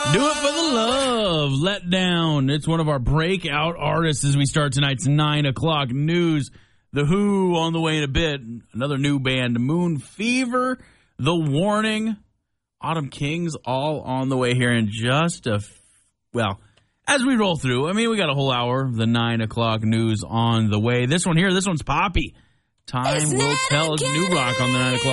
Do it for the love. Let Down. It's one of our breakout artists as we start tonight's 9 o'clock news. The Who on the way in a bit. Another new band, Moon Fever, The Warning, Autumn Kings, all on the way here in just as we roll through. I mean, we got a whole hour of the 9 o'clock news on the way. This one's Poppy. Time will tell. It's New Rock on the 9 o'clock.